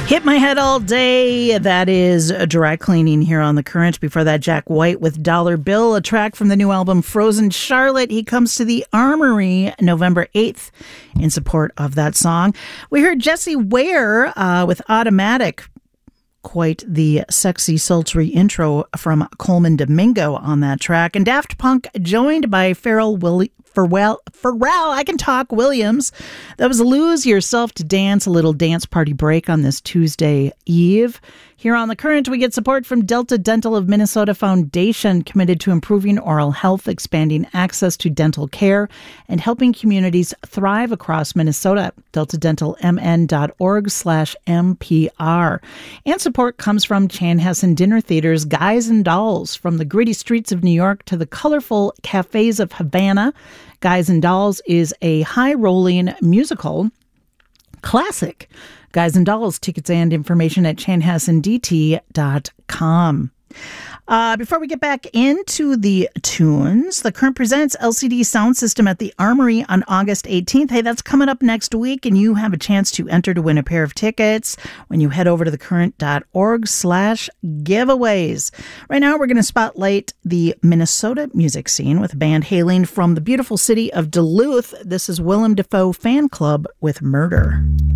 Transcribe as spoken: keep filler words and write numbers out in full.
Hit My Head All Day. That is Dry Cleaning here on The Current. Before that, Jack White with Dollar Bill, a track from the new album Frozen Charlotte. He comes to the Armory November eighth in support of that song. We heard Jessie Ware uh, with Automatic. Quite the sexy, sultry intro from Coleman Domingo on that track. And Daft Punk joined by Pharrell Williams. Pharrell, Pharrell, I can talk, Williams. That was Lose Yourself to Dance, a little dance party break on this Tuesday Eve. Here on The Current, we get support from Delta Dental of Minnesota Foundation, committed to improving oral health, expanding access to dental care, and helping communities thrive across Minnesota. delta dental m n dot org slash M P R. And support comes from Chanhassen Dinner Theater's Guys and Dolls. From the gritty streets of New York to the colorful cafes of Havana, Guys and Dolls is a high-rolling musical classic. Guys and Dolls, tickets and information at chanhassen d t dot com. Uh, before we get back into the tunes, The Current presents L C D Sound System at the Armory on August eighteenth. Hey, that's coming up next week, and you have a chance to enter to win a pair of tickets when you head over to thecurrent.org slash giveaways. Right now, we're going to spotlight the Minnesota music scene with a band hailing from the beautiful city of Duluth. This is Willem Dafoe Fan Club with Murder.